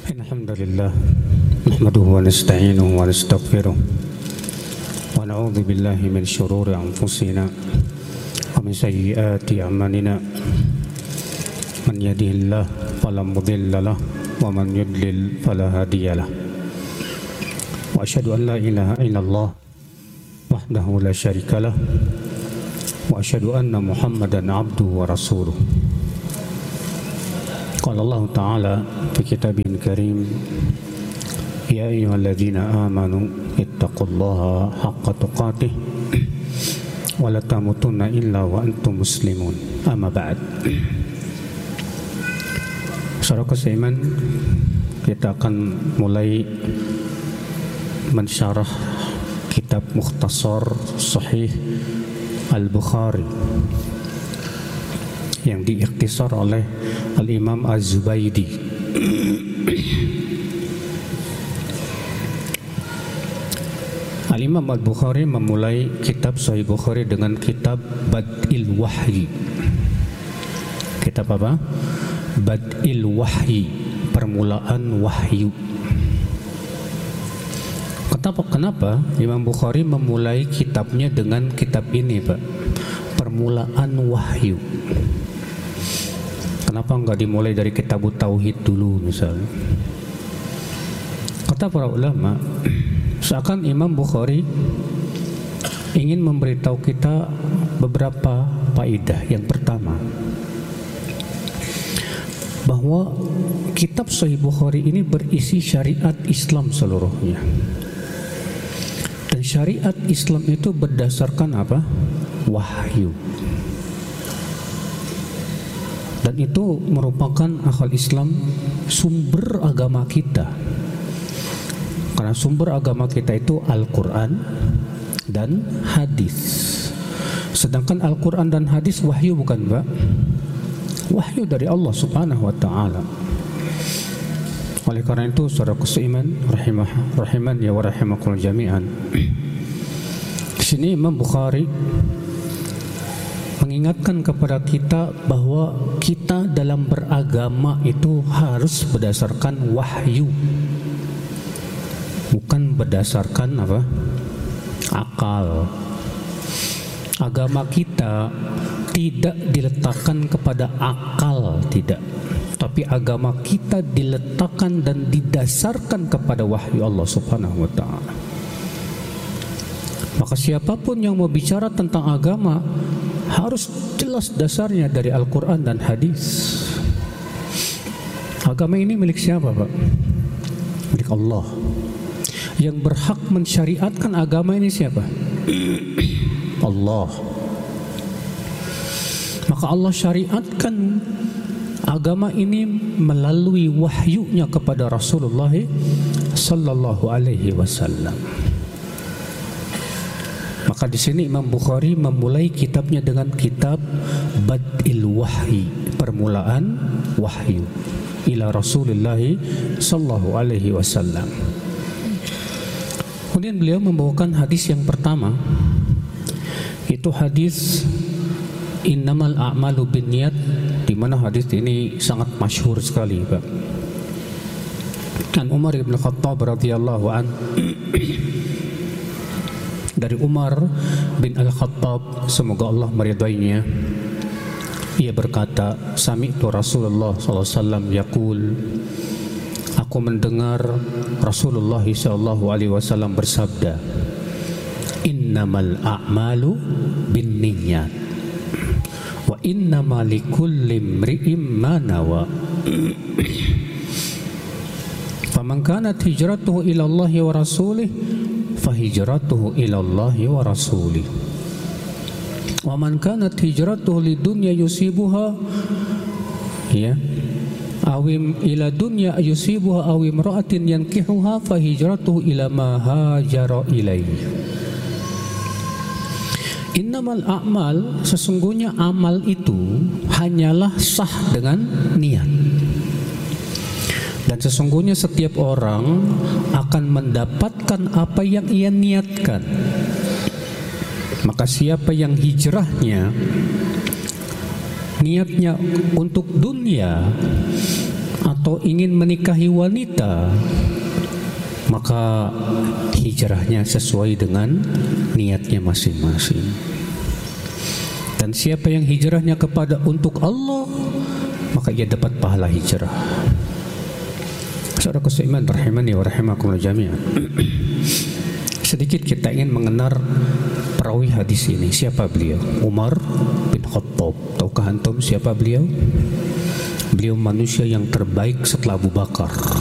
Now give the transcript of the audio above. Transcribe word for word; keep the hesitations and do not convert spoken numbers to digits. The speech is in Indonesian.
Alhamdulillah nahmaduhu wa nasta'inuhu wa nastaghfiruh wa na'udzu billahi min shururi anfusina wa min sayyiati a'malina man yahdihillahu fala mudilla lahu wa man yudlil fala hadiya lahu wa asyhadu an la ilaha illallah wahdahu la syarika lahu wa asyhadu anna Muhammadan abduhu wa rasuluh. Qala Allah Ta'ala fi kitabihil karim, ya ayyuhalladzina amanu ittaqullaha haqqa tuqatih wa la tamutunna illa wa antum muslimun. Amma ba'd. Saudara seiman, kita akan mulai mensyarah kitab Mukhtasar Sahih Al-Bukhari yang diikhtisar oleh Al-Imam Az-Zubaydi. Al-Imam Al-Bukhari memulai kitab Sahih Bukhari dengan kitab Bad'il Wahyi. Kitab apa? Bad'il Wahyi, permulaan wahyu. Kenapa, kenapa Imam Bukhari memulai kitabnya dengan kitab ini, Pak? Permulaan wahyu. Kenapa enggak dimulai dari kitab Tauhid dulu misalnya? Kata para ulama, seakan Imam Bukhari ingin memberitahu kita beberapa faedah. Yang pertama, bahwa kitab Sahih Bukhari ini berisi syariat Islam seluruhnya. Dan syariat Islam itu berdasarkan apa? Wahyu. Dan itu merupakan akal Islam, sumber agama kita. Karena sumber agama kita itu Al-Quran dan hadis. Sedangkan Al-Quran dan hadis wahyu, bukan, Pak? Wahyu dari Allah Subhanahu wa Ta'ala. Oleh karena itu, saudara seiman rahimah rahiman ya wa rahimakumullah jami'an. Di sini Imam Bukhari mengingatkan kepada kita bahwa kita dalam beragama itu harus berdasarkan wahyu, bukan berdasarkan apa? Akal. Agama kita tidak diletakkan kepada akal, tidak. Tapi agama kita diletakkan dan didasarkan kepada wahyu Allah Subhanahu wa Ta'ala. Maka siapapun yang mau bicara tentang agama harus jelas dasarnya dari Al-Quran dan hadis. Agama ini milik siapa, Pak? Milik Allah. Yang berhak mensyariatkan agama ini siapa? Allah. Maka Allah syariatkan agama ini melalui wahyunya kepada Rasulullah sallallahu alaihi wasallam. Maka di sini Imam Bukhari memulai kitabnya dengan kitab Bad'il Wahyi, permulaan wahyu ila Rasulullah sallallahu alaihi wasallam. Kemudian beliau membawakan hadis yang pertama, itu hadis innamal a'malu binniyat, di mana hadis ini sangat masyhur sekali, Pak. Kan Umar bin Khattab radhiyallahu an, dari Umar bin Al-Khattab, semoga Allah meridainya, ia berkata, sami'tu Rasulullah sallallahu alaihi wasallam yaqul, aku mendengar Rasulullah sallallahu alaihi wasallam bersabda, innamal a'malu binniyat wa innama likulli imri'in ma nawa faman kanat hijratuhu ila Allah wa rasulih fahijratuhu ila Allah wa rasulih wa man kanat hijratuhu lidunya yusibuha ya awim ila dunya yusibuha aw imra'atin yankihuha fahijratuhu ila ma hajara ilaihi. Innamal a'mal, sesungguhnya amal itu hanyalah sah dengan niat. Dan sesungguhnya setiap orang akan mendapatkan apa yang ia niatkan. Maka siapa yang hijrahnya niatnya untuk dunia atau ingin menikahi wanita, maka hijrahnya sesuai dengan niatnya masing-masing. Dan siapa yang hijrahnya kepada untuk Allah, maka ia dapat pahala hijrah. Saudara seiman rahimani wa rahimakumullah jami'an. Sedikit kita ingin mengenal perawi hadis ini. Siapa beliau? Umar bin Khattab. Tahukah antum siapa beliau? Beliau manusia yang terbaik setelah Abu Bakar.